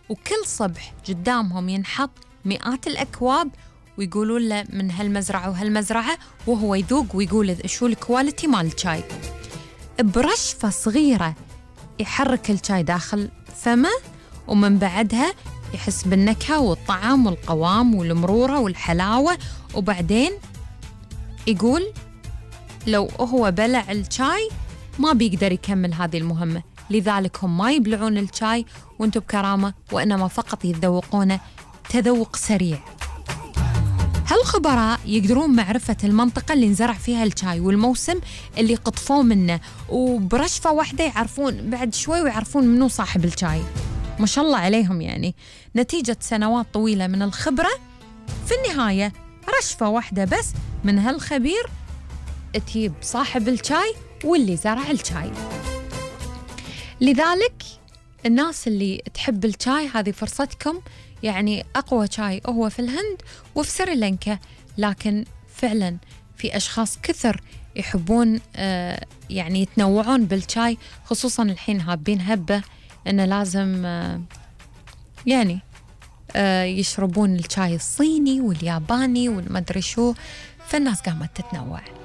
وكل صبح قدامهم ينحط مئات الأكواب ويقولون له من هالمزرعة وهالمزرعة، وهو يذوق ويقول شو الكواليتي مال الشاي. برشفة صغيرة يحرك الشاي داخل فمه، ومن بعدها يحس بالنكهة والطعم والقوام والمرورة والحلاوة، وبعدين يقول لو هو بلع الشاي ما بيقدر يكمل هذه المهمة. لذلك هم ما يبلعون الشاي وانتم بكرامة، وإنما فقط يتذوقونه تذوق سريع. هالخبراء يقدرون معرفة المنطقة اللي نزرع فيها الشاي والموسم اللي قطفوه منه، وبرشفة واحدة يعرفون بعد شوي ويعرفون منو صاحب الشاي. ما شاء الله عليهم، يعني نتيجة سنوات طويلة من الخبرة. في النهاية رشفة واحدة بس من هالخبير تجيب صاحب الشاي واللي زرع الشاي. لذلك الناس اللي تحب الشاي هذه فرصتكم. يعني أقوى شاي هو في الهند وفي سريلانكا، لكن فعلا في أشخاص كثر يحبون يعني يتنوعون بالشاي، خصوصا الحين هابين هبة إنه لازم يعني يشربون الشاي الصيني والياباني والمدري شو، فالناس قامت تتنوع.